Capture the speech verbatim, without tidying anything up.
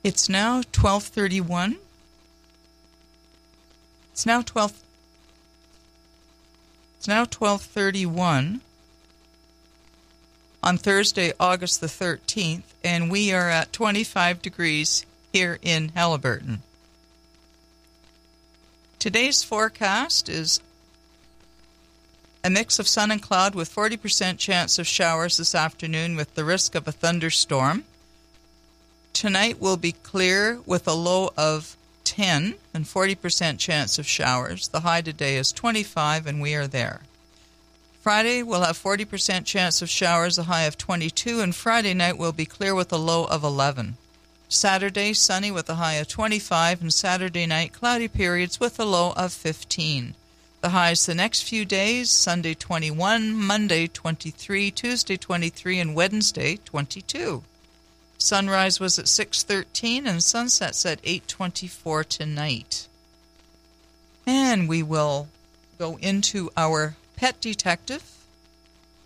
It's now twelve thirty-one. It's now twelve. It's now twelve thirty-one on Thursday, August the thirteenth, and we are at twenty-five degrees here in Haliburton. Today's forecast is a mix of sun and cloud with forty percent chance of showers this afternoon with the risk of a thunderstorm. Tonight will be clear with a low of ten and forty percent chance of showers. The high today is twenty-five, and we are there. Friday we'll have forty percent chance of showers, a high of twenty-two, and Friday night will be clear with a low of eleven. Saturday, sunny with a high of twenty-five, and Saturday night, cloudy periods with a low of fifteen. The highs the next few days, Sunday twenty-one, Monday twenty-three, Tuesday twenty-three, and Wednesday twenty-two. Sunrise was at six thirteen, and sunset's at eight twenty-four tonight. And we will go into our pet detective